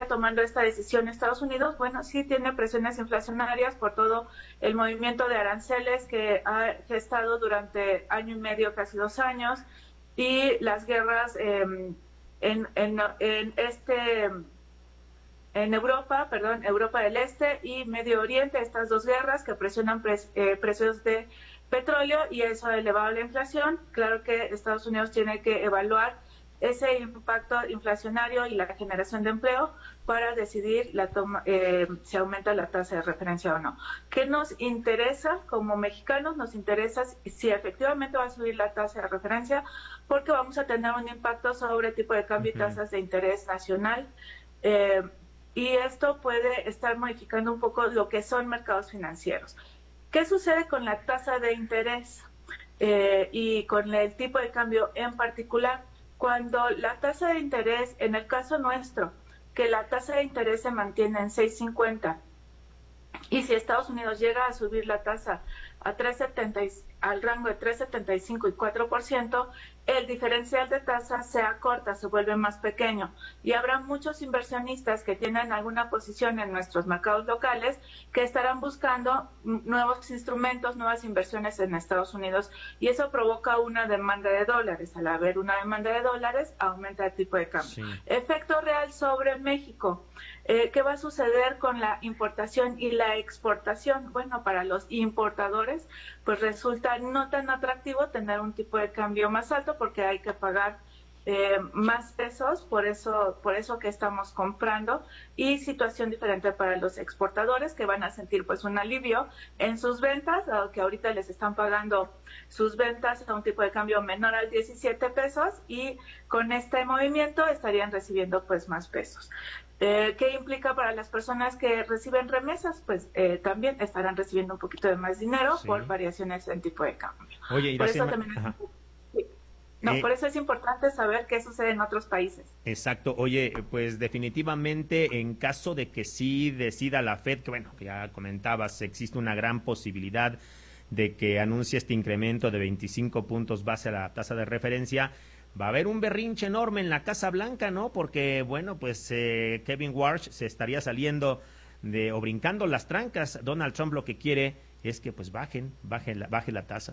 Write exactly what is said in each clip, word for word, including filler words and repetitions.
tomando esta decisión Estados Unidos? Bueno, sí tiene presiones inflacionarias por todo el movimiento de aranceles que ha gestado durante año y medio, casi dos años, y las guerras eh, en, en, en este... En Europa, perdón, Europa del Este y Medio Oriente, estas dos guerras que presionan pre eh, precios de petróleo, y eso ha elevado la inflación. Claro que Estados Unidos tiene que evaluar ese impacto inflacionario y la generación de empleo para decidir la toma, eh, si aumenta la tasa de referencia o no. ¿Qué nos interesa como mexicanos? Nos interesa si efectivamente va a subir la tasa de referencia, porque vamos a tener un impacto sobre el tipo de cambio y tasas de interés nacional. Eh, Y esto puede estar modificando un poco lo que son mercados financieros. ¿Qué sucede con la tasa de interés eh, y con el tipo de cambio en particular? Cuando la tasa de interés, en el caso nuestro, que la tasa de interés se mantiene en seis punto cincuenta, y si Estados Unidos llega a subir la tasa a tres setenta, al rango de tres setenta y cinco y cuatro por ciento, el diferencial de tasa se acorta, se vuelve más pequeño, y habrá muchos inversionistas que tienen alguna posición en nuestros mercados locales que estarán buscando nuevos instrumentos, nuevas inversiones en Estados Unidos, y eso provoca una demanda de dólares. Al haber una demanda de dólares, aumenta el tipo de cambio. Sí. Efecto real sobre México. Eh, ¿Qué va a suceder con la importación y la exportación? Bueno, para los importadores, pues resulta no tan atractivo tener un tipo de cambio más alto, porque hay que pagar eh, más pesos, por eso, por eso que estamos comprando, y situación diferente para los exportadores, que van a sentir pues un alivio en sus ventas, dado que ahorita les están pagando sus ventas a un tipo de cambio menor al diecisiete pesos, y con este movimiento estarían recibiendo pues más pesos. Eh, ¿Qué implica para las personas que reciben remesas? Pues eh, también estarán recibiendo un poquito de más dinero, sí, por variaciones en tipo de cambio. Oye, por eso Iracema, también es, sí. no, eh, por eso es importante saber qué sucede en otros países. Exacto. Oye, pues definitivamente, en caso de que sí decida la Fed, que bueno, que ya comentabas, existe una gran posibilidad de que anuncie este incremento de veinticinco puntos base a la tasa de referencia, va a haber un berrinche enorme en la Casa Blanca, ¿no? Porque, bueno, pues eh, Kevin Warsh se estaría saliendo de o brincando las trancas. Donald Trump lo que quiere es que pues bajen, baje la, baje la tasa.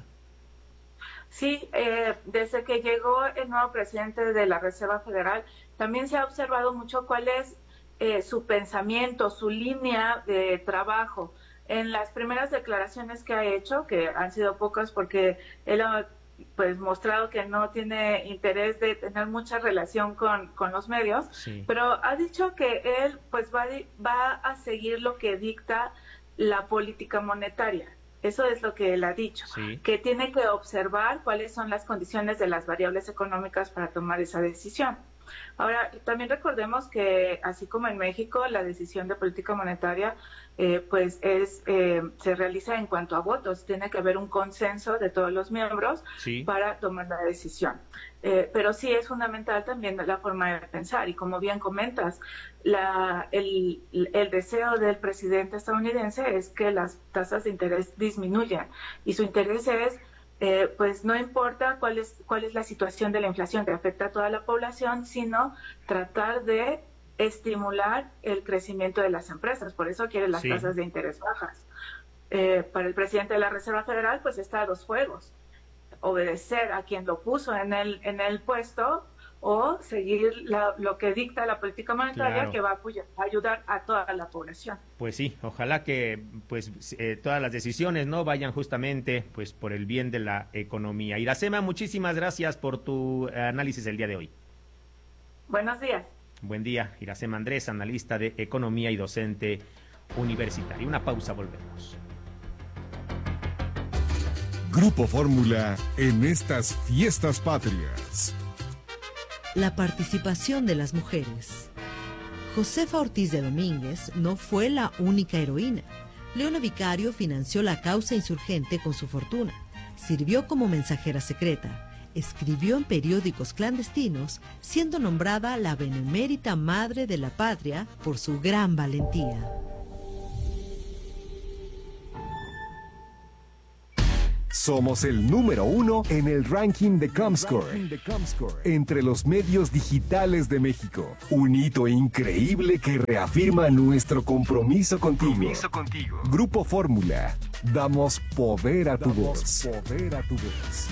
Sí, eh, desde que llegó el nuevo presidente de la Reserva Federal, también se ha observado mucho cuál es eh, su pensamiento, su línea de trabajo. En las primeras declaraciones que ha hecho, que han sido pocas porque él ha pues mostrado que no tiene interés de tener mucha relación con, con los medios, sí, pero ha dicho que él pues va, va a seguir lo que dicta la política monetaria. Eso es lo que él ha dicho, sí, que tiene que observar cuáles son las condiciones de las variables económicas para tomar esa decisión. Ahora, también recordemos que, así como en México, la decisión de política monetaria eh, pues es eh, se realiza en cuanto a votos. Tiene que haber un consenso de todos los miembros, sí, para tomar la decisión. Eh, pero sí es fundamental también la forma de pensar, y como bien comentas, la, el, el deseo del presidente estadounidense es que las tasas de interés disminuyan, y su interés es Eh, pues no importa cuál es cuál es la situación de la inflación que afecta a toda la población, sino tratar de estimular el crecimiento de las empresas. Por eso quiere las sí. tasas de interés bajas. Eh, para el presidente de la Reserva Federal, pues está a dos fuegos: obedecer a quien lo puso en el en el puesto, o seguir la, lo que dicta la política monetaria, claro, que va a, apoyar, a ayudar a toda la población. Pues sí, ojalá que pues eh, todas las decisiones no vayan justamente pues por el bien de la economía. Iracema, muchísimas gracias por tu análisis el día de hoy. Buenos días. Buen día, Iracema Andrés, analista de economía y docente universitario. Una pausa, volvemos. Grupo Fórmula en estas fiestas patrias. La participación de las mujeres. Josefa Ortiz de Domínguez no fue la única heroína. Leona Vicario financió la causa insurgente con su fortuna, sirvió como mensajera secreta, escribió en periódicos clandestinos, siendo nombrada la benemérita madre de la patria por su gran valentía. Somos el número uno en el ranking de Comscore, entre los medios digitales de México. Un hito increíble que reafirma nuestro compromiso contigo. Compromiso contigo. Grupo Fórmula. Damos poder a tu voz. Poder a tu voz.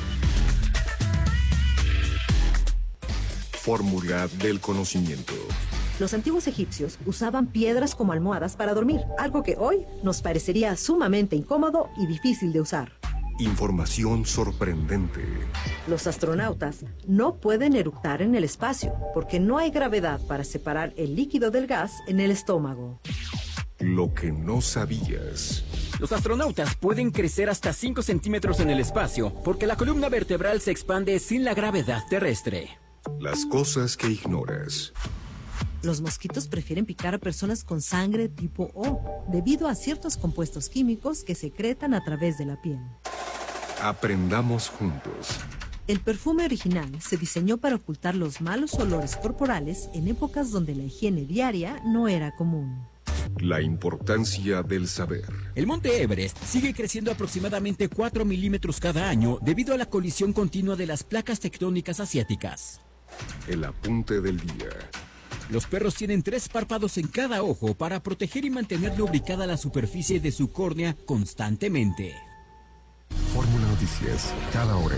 Fórmula del conocimiento. Los antiguos egipcios usaban piedras como almohadas para dormir, algo que hoy nos parecería sumamente incómodo y difícil de usar. Información sorprendente. Los astronautas no pueden eructar en el espacio porque no hay gravedad para separar el líquido del gas en el estómago. Lo que no sabías. Los astronautas pueden crecer hasta cinco centímetros en el espacio porque la columna vertebral se expande sin la gravedad terrestre. Las cosas que ignoras. Los mosquitos prefieren picar a personas con sangre tipo O debido a ciertos compuestos químicos que secretan a través de la piel. Aprendamos juntos. El perfume original se diseñó para ocultar los malos olores corporales en épocas donde la higiene diaria no era común. La importancia del saber. El monte Everest sigue creciendo aproximadamente cuatro milímetros cada año debido a la colisión continua de las placas tectónicas asiáticas. El apunte del día. Los perros tienen tres párpados en cada ojo para proteger y mantener lubricada la superficie de su córnea constantemente. Fórmula Noticias, cada hora.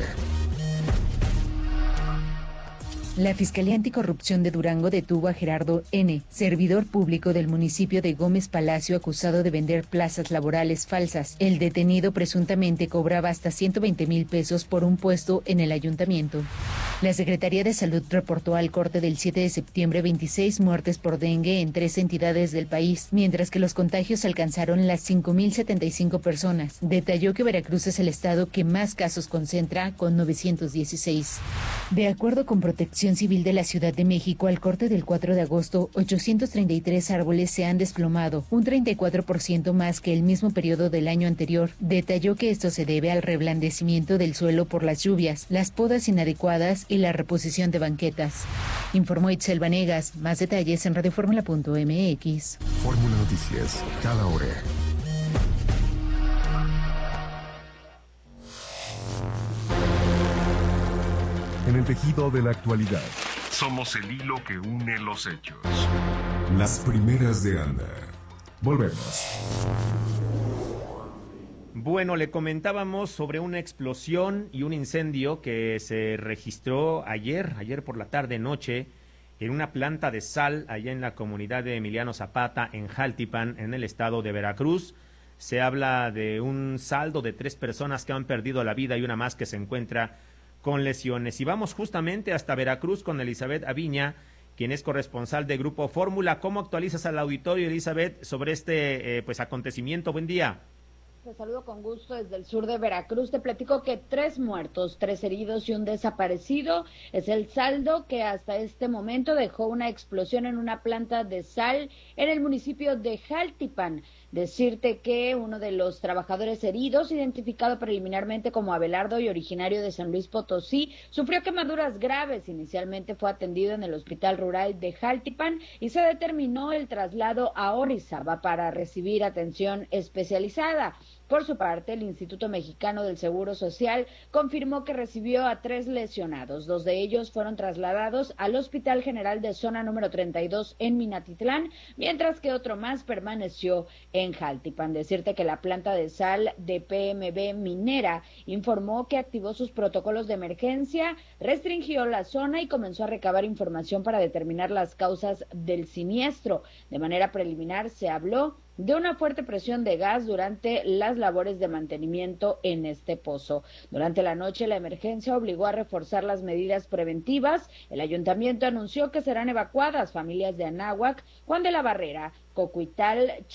La Fiscalía Anticorrupción de Durango detuvo a Gerardo N., servidor público del municipio de Gómez Palacio, acusado de vender plazas laborales falsas. El detenido presuntamente cobraba hasta ciento veinte mil pesos por un puesto en el ayuntamiento. La Secretaría de Salud reportó al corte del siete de septiembre veintiséis muertes por dengue en tres entidades del país, mientras que los contagios alcanzaron las cinco mil setenta y cinco personas. Detalló que Veracruz es el estado que más casos concentra, con novecientos dieciséis. De acuerdo con Protección Civil de la Ciudad de México, al corte del cuatro de agosto, ochocientos treinta y tres árboles se han desplomado, un treinta y cuatro por ciento más que el mismo periodo del año anterior. Detalló que esto se debe al reblandecimiento del suelo por las lluvias, las podas inadecuadas y la reposición de banquetas. Informó Itzel Vanegas. Más detalles en radioformula punto m x. Fórmula Noticias, cada hora. En el tejido de la actualidad. Somos el hilo que une los hechos. Las primeras de Anda. Volvemos. Bueno, le comentábamos sobre una explosión y un incendio que se registró ayer, ayer por la tarde noche, en una planta de sal allá en la comunidad de Emiliano Zapata, en Jaltipan, en el estado de Veracruz. Se habla de un saldo de tres personas que han perdido la vida y una más que se encuentra con lesiones. Y vamos justamente hasta Veracruz con Elizabeth Aviña, quien es corresponsal de Grupo Fórmula. ¿Cómo actualizas al auditorio, Elizabeth, sobre este eh, pues acontecimiento? Buen día. Te saludo con gusto desde el sur de Veracruz. Te platico que tres muertos, tres heridos y un desaparecido es el saldo que hasta este momento dejó una explosión en una planta de sal en el municipio de Jaltipan. Decirte que uno de los trabajadores heridos, identificado preliminarmente como Abelardo y originario de San Luis Potosí, sufrió quemaduras graves. Inicialmente fue atendido en el Hospital Rural de Jaltipan y se determinó el traslado a Orizaba para recibir atención especializada. Por su parte, el Instituto Mexicano del Seguro Social confirmó que recibió a tres lesionados. Dos de ellos fueron trasladados al Hospital General de Zona número treinta y dos en Minatitlán, mientras que otro más permaneció en Jaltipan. Decirte que la planta de sal de P M B Minera informó que activó sus protocolos de emergencia, restringió la zona y comenzó a recabar información para determinar las causas del siniestro. De manera preliminar se habló de una fuerte presión de gas durante las labores de mantenimiento en este pozo. Durante la noche, la emergencia obligó a reforzar las medidas preventivas. El ayuntamiento anunció que serán evacuadas familias de Anáhuac, Juan de la Barrera, Cocuital,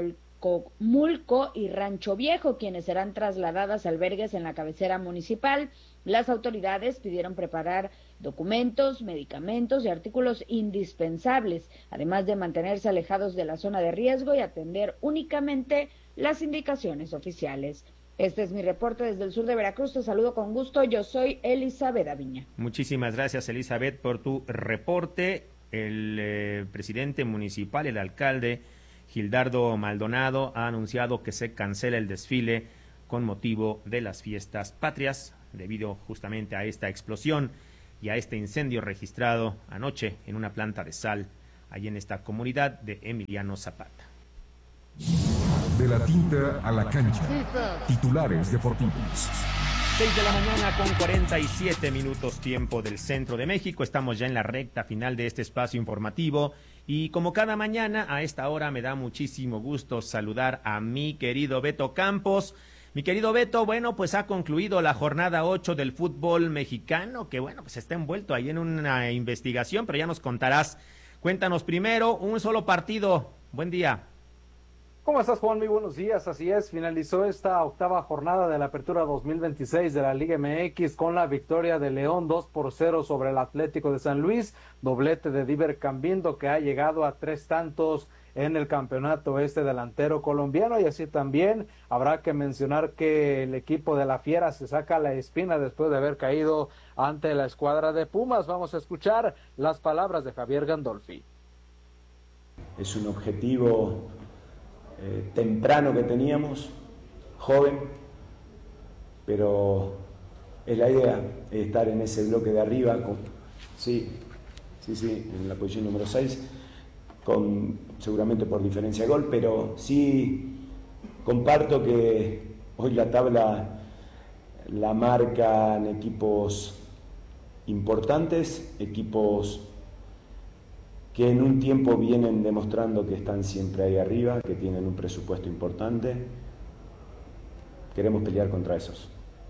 Chamolcomulco y Rancho Viejo, quienes serán trasladadas a albergues en la cabecera municipal. Las autoridades pidieron preparar documentos, medicamentos y artículos indispensables, además de mantenerse alejados de la zona de riesgo y atender únicamente las indicaciones oficiales. Este es mi reporte desde el sur de Veracruz. Te saludo con gusto. Yo soy Elizabeth Aviña. Muchísimas gracias, Elizabeth, por tu reporte. El eh, presidente municipal, el alcalde Gildardo Maldonado, ha anunciado que se cancela el desfile con motivo de las fiestas patrias, debido justamente a esta explosión y a este incendio registrado anoche en una planta de sal allí en esta comunidad de Emiliano Zapata. De la tinta a la cancha. Titulares deportivos. seis de la mañana con cuarenta y siete minutos tiempo del centro de México. Estamos ya en la recta final de este espacio informativo y como cada mañana a esta hora me da muchísimo gusto saludar a mi querido Beto Campos. Mi querido Beto, bueno, pues ha concluido la jornada ocho del fútbol mexicano, que bueno, pues está envuelto ahí en una investigación, pero ya nos contarás. Cuéntanos primero, un solo partido. Buen día. ¿Cómo estás, Juan? Muy buenos días. Así es, finalizó esta octava jornada de la Apertura dos mil veintiséis de la Liga M X con la victoria de León dos por cero sobre el Atlético de San Luis, doblete de Diver Cambindo que ha llegado a tres tantos en el campeonato este delantero colombiano, y así también habrá que mencionar que el equipo de la Fiera se saca la espina después de haber caído ante la escuadra de Pumas. Vamos a escuchar las palabras de Javier Gandolfi. Es un objetivo eh, temprano que teníamos, joven, pero es la idea, estar en ese bloque de arriba, con, sí, sí, sí, en la posición número seis, con, seguramente por diferencia de gol, pero sí comparto que hoy la tabla la marcan equipos importantes, equipos que en un tiempo vienen demostrando que están siempre ahí arriba, que tienen un presupuesto importante. Queremos pelear contra esos.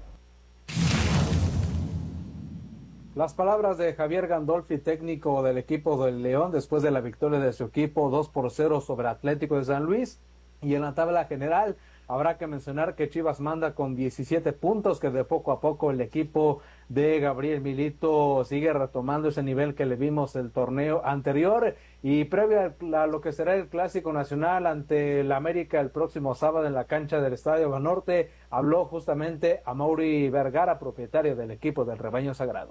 Las palabras de Javier Gandolfi, técnico del equipo del León, después de la victoria de su equipo dos por cero sobre Atlético de San Luis. Y en la tabla general habrá que mencionar que Chivas manda con diecisiete puntos, que de poco a poco el equipo de Gabriel Milito sigue retomando ese nivel que le vimos el torneo anterior. Y previo a lo que será el Clásico Nacional ante el América el próximo sábado en la cancha del Estadio Banorte, habló justamente Amaury Vergara, propietario del equipo del Rebaño Sagrado.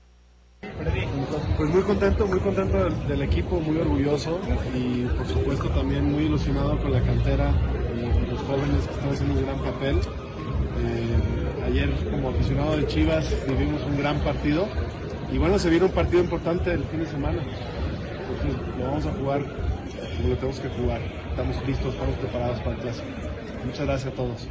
Pues muy contento, muy contento del, del equipo, muy orgulloso y por supuesto también muy ilusionado con la cantera y los jóvenes que están haciendo un gran papel. Eh, ayer como aficionado de Chivas vivimos un gran partido y bueno, se viene un partido importante el fin de semana, entonces lo vamos a jugar como lo tenemos que jugar, estamos listos, estamos preparados para el clásico. Muchas gracias a todos.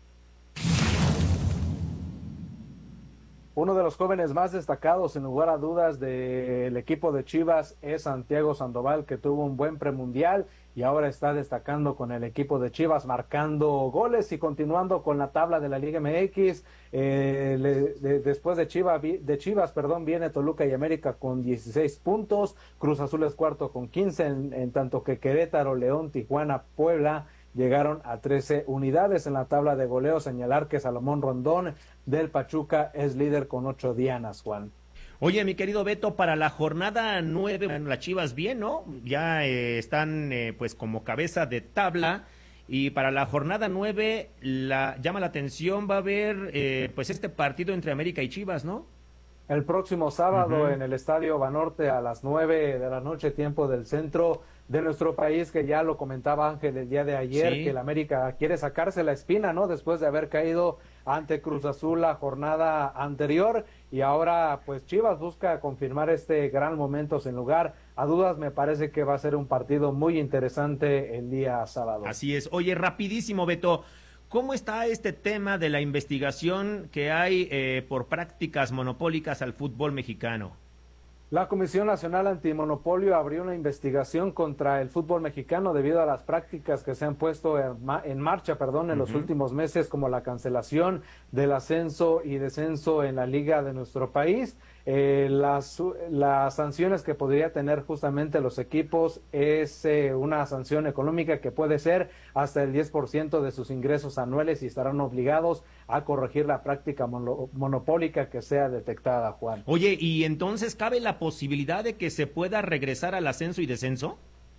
Uno de los jóvenes más destacados, sin lugar a dudas, del equipo de Chivas es Santiago Sandoval, que tuvo un buen premundial y ahora está destacando con el equipo de Chivas, marcando goles y continuando con la tabla de la Liga M X. Eh, le, de, después de Chivas, de Chivas, perdón, viene Toluca y América con dieciséis puntos, Cruz Azul es cuarto con quince, en, en tanto que Querétaro, León, Tijuana, Puebla llegaron a trece unidades en la tabla de goleo. Señalar que Salomón Rondón del Pachuca es líder con ocho dianas, Juan. Oye, mi querido Beto, para la jornada nueve, bueno, las Chivas bien, ¿no? Ya eh, están eh, pues como cabeza de tabla, y para la jornada nueve la, llama la atención, va a haber eh, pues este partido entre América y Chivas, ¿no? El próximo sábado Uh-huh. en el Estadio Banorte a las nueve de la noche, tiempo del centro de nuestro país, que ya lo comentaba Ángel el día de ayer, Sí. que el América quiere sacarse la espina, ¿no? Después de haber caído ante Cruz Azul la jornada anterior, y ahora pues Chivas busca confirmar este gran momento. Sin lugar a dudas, me parece que va a ser un partido muy interesante el día sábado. Así es. Oye, rapidísimo, Beto, ¿cómo está este tema de la investigación que hay eh, por prácticas monopólicas al fútbol mexicano? La Comisión Nacional Antimonopolio abrió una investigación contra el fútbol mexicano debido a las prácticas que se han puesto en, ma en marcha perdón, en uh-huh. los últimos meses, como la cancelación del ascenso y descenso en la liga de nuestro país. Eh, las, las sanciones que podría tener justamente los equipos es eh, una sanción económica que puede ser hasta el diez por ciento de sus ingresos anuales, y estarán obligados a corregir la práctica mono, monopólica que sea detectada, Juan. Oye, ¿y entonces cabe la posibilidad de que se pueda regresar al ascenso y descenso?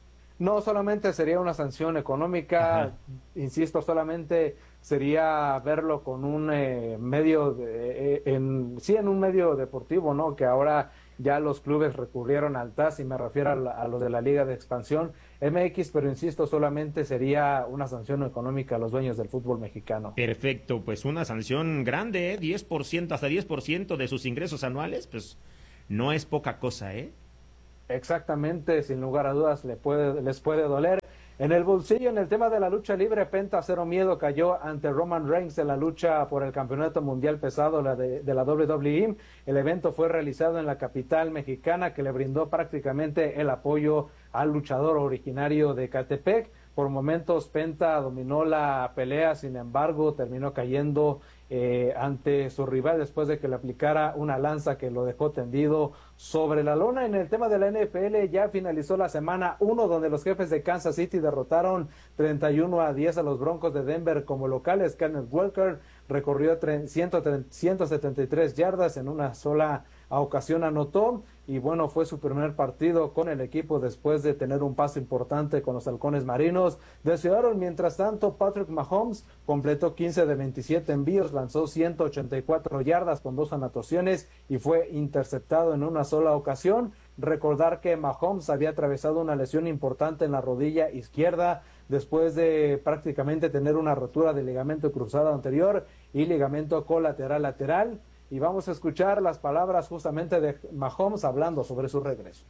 No solamente sería una sanción económica, Ajá. insisto, solamente sería verlo con un eh, medio, de, eh, en, sí, en un medio deportivo, ¿no? Que ahora ya los clubes recurrieron al T A S, y me refiero a, la, a lo de la Liga de Expansión M X, pero insisto, solamente sería una sanción económica a los dueños del fútbol mexicano. Perfecto, pues una sanción grande, ¿eh? diez por ciento, hasta diez por ciento de sus ingresos anuales, pues no es poca cosa, ¿eh? Exactamente, sin lugar a dudas le puede, les puede doler. En el bolsillo, en el tema de la lucha libre, Penta Cero Miedo cayó ante Roman Reigns en la lucha por el campeonato mundial pesado la de, de la doble u doble u E. El evento fue realizado en la capital mexicana, que le brindó prácticamente el apoyo al luchador originario de Catepec. Por momentos Penta dominó la pelea, sin embargo terminó cayendo eh, ante su rival después de que le aplicara una lanza que lo dejó tendido sobre la lona. En el tema de la N F L ya finalizó la semana uno, donde los Jefes de Kansas City derrotaron treinta y uno a diez a los Broncos de Denver como locales. Kenneth Walker recorrió ciento setenta y tres yardas, en una sola ocasión anotó, y bueno, fue su primer partido con el equipo después de tener un paso importante con los Halcones Marinos de Seattle. Mientras tanto, Patrick Mahomes completó quince de veintisiete envíos, lanzó ciento ochenta y cuatro yardas con dos anotaciones y fue interceptado en una sola ocasión. Recordar que Mahomes había atravesado una lesión importante en la rodilla izquierda después de prácticamente tener una rotura de ligamento cruzado anterior y ligamento colateral lateral. Y vamos a escuchar las palabras justamente de Mahomes hablando sobre su regreso.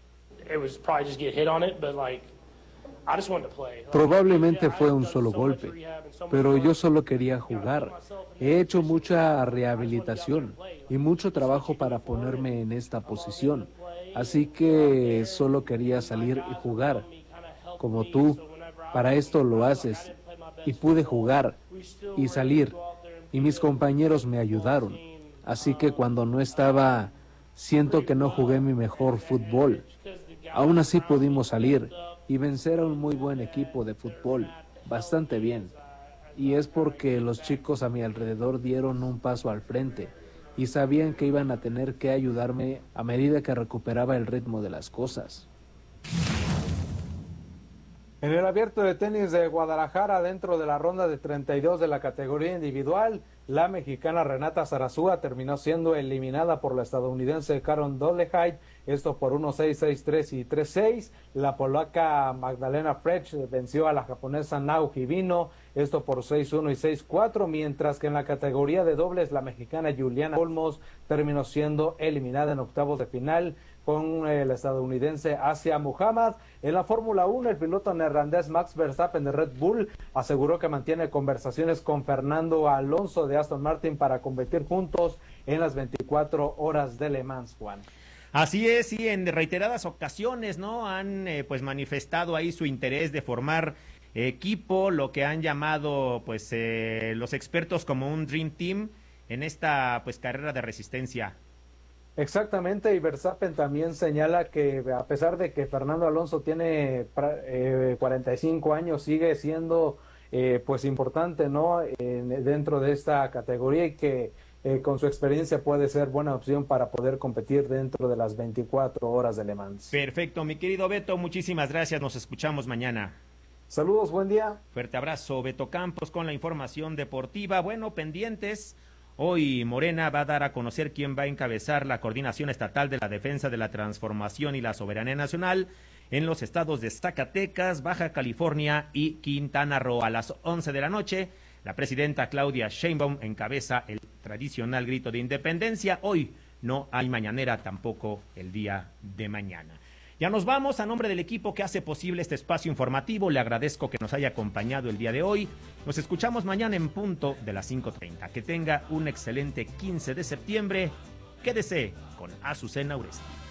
Probablemente fue un solo golpe, pero yo solo quería jugar. He hecho mucha rehabilitación y mucho trabajo para ponerme en esta posición, así que solo quería salir y jugar. Como tú, para esto lo haces, y pude jugar y salir, y mis compañeros me ayudaron. Así que cuando no estaba, siento que no jugué mi mejor fútbol. Aún así pudimos salir y vencer a un muy buen equipo de fútbol, bastante bien. Y es porque los chicos a mi alrededor dieron un paso al frente y sabían que iban a tener que ayudarme a medida que recuperaba el ritmo de las cosas. En el Abierto de Tenis de Guadalajara, dentro de la ronda de treinta y dos de la categoría individual, la mexicana Renata Zarazúa terminó siendo eliminada por la estadounidense Karen Dolehide, esto por uno seis, seis tres y tres seis. La polaca Magdalena Frech venció a la japonesa Nao Hibino, esto por seis uno y seis cuatro, mientras que en la categoría de dobles la mexicana Juliana Olmos terminó siendo eliminada en octavos de final con el estadounidense Asia Muhammad. En la Fórmula uno, el piloto neerlandés Max Verstappen de Red Bull aseguró que mantiene conversaciones con Fernando Alonso de Aston Martin para competir juntos en las veinticuatro horas de Le Mans, Juan. Así es, y en reiteradas ocasiones, ¿no? Han eh, pues manifestado ahí su interés de formar equipo, lo que han llamado pues eh, los expertos como un Dream Team en esta pues carrera de resistencia. Exactamente, y Verstappen también señala que a pesar de que Fernando Alonso tiene eh, cuarenta y cinco años, sigue siendo eh, pues importante, ¿no? Eh, dentro de esta categoría, y que eh, con su experiencia puede ser buena opción para poder competir dentro de las veinticuatro horas de Le Mans. Perfecto, mi querido Beto, muchísimas gracias, nos escuchamos mañana. Saludos, buen día. Fuerte abrazo, Beto Campos con la información deportiva. Bueno, pendientes. Hoy Morena va a dar a conocer quién va a encabezar la Coordinación Estatal de la Defensa de la Transformación y la Soberanía Nacional en los estados de Zacatecas, Baja California y Quintana Roo. A las once de la noche, la presidenta Claudia Sheinbaum encabeza el tradicional grito de independencia. Hoy no hay mañanera, tampoco el día de mañana. Ya nos vamos. A nombre del equipo que hace posible este espacio informativo, le agradezco que nos haya acompañado el día de hoy. Nos escuchamos mañana en punto de las cinco treinta. Que tenga un excelente quince de septiembre. Quédese con Azucena Uresti.